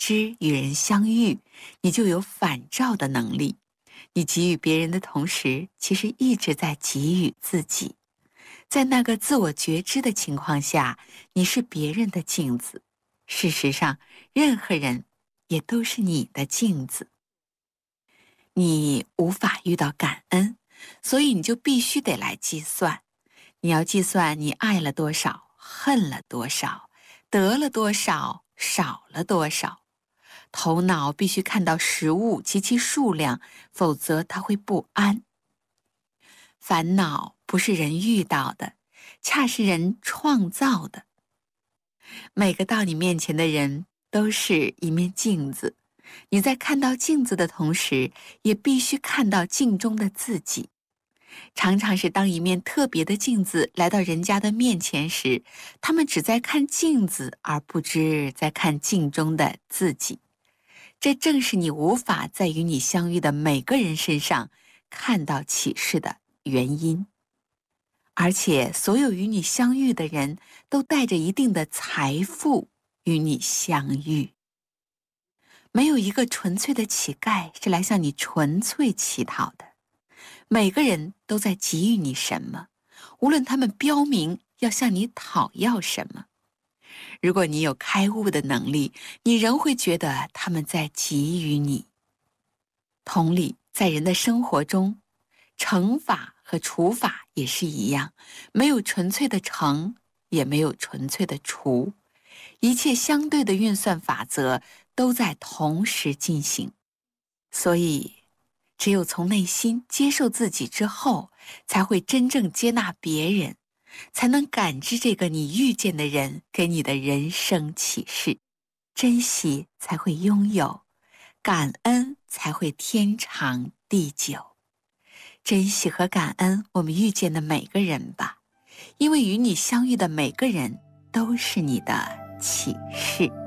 知与人相遇，你就有反照的能力。你给予别人的同时，其实一直在给予自己。在那个自我觉知的情况下，你是别人的镜子。事实上，任何人也都是你的镜子。你无法遇到感恩，所以你就必须得来计算。你要计算你爱了多少，恨了多少，得了多少，少了多少。头脑必须看到食物及其数量，否则它会不安。烦恼不是人遇到的，恰是人创造的。每个到你面前的人都是一面镜子，你在看到镜子的同时，也必须看到镜中的自己。常常是当一面特别的镜子来到人家的面前时，他们只在看镜子，而不知在看镜中的自己。这正是你无法在与你相遇的每个人身上看到启示的原因。而且所有与你相遇的人都带着一定的财富与你相遇。没有一个纯粹的乞丐是来向你纯粹乞讨的。每个人都在给予你什么，无论他们标明要向你讨要什么。如果你有开悟的能力，你仍会觉得他们在给予你。同理，在人的生活中，乘法和除法也是一样，没有纯粹的乘，也没有纯粹的除，一切相对的运算法则都在同时进行。所以，只有从内心接受自己之后，才会真正接纳别人，才能感知这个你遇见的人给你的人生启示，珍惜才会拥有，感恩才会天长地久。珍惜和感恩我们遇见的每个人吧，因为与你相遇的每个人都是你的启示。